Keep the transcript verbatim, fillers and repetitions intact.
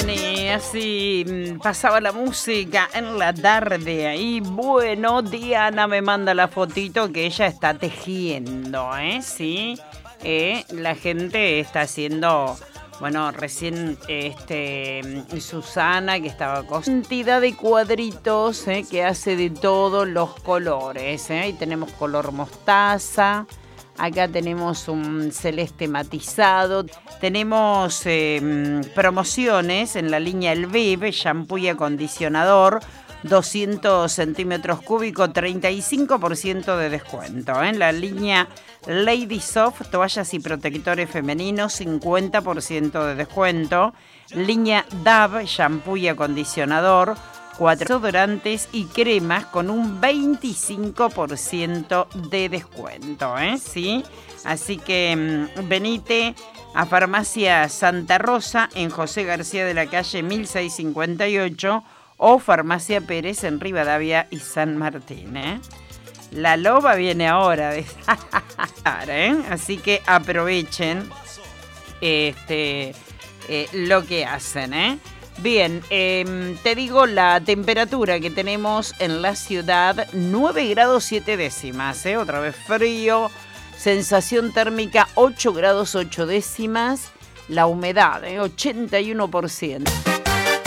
Bien, y así pasaba la música en la tarde. Y bueno, Diana me manda la fotito que ella está tejiendo, ¿eh? Sí, eh, la gente está haciendo... Bueno, recién este Susana, que estaba con cantidad de cuadritos, ¿eh? Que hace de todos los colores, ¿eh? Y tenemos color mostaza. Acá tenemos un celeste matizado. Tenemos eh, promociones en la línea El Viv, shampoo y acondicionador, doscientos centímetros cúbicos, treinta y cinco por ciento de descuento. En la línea Lady Soft, toallas y protectores femeninos, cincuenta por ciento de descuento. Línea Dove, shampoo y acondicionador, cuatro desodorantes y cremas con un veinticinco por ciento de descuento, ¿eh? ¿Sí? Así que mmm, venite a Farmacia Santa Rosa en José García de la Calle mil seiscientos cincuenta y ocho o Farmacia Pérez en Rivadavia y San Martín, ¿eh? La loba viene ahora, ¿eh? Así que aprovechen este, eh, lo que hacen, ¿eh? Bien, eh, te digo la temperatura que tenemos en la ciudad, nueve grados siete décimas, ¿eh? Otra vez frío, sensación térmica ocho grados ocho décimas, la humedad, ¿eh? ochenta y uno por ciento.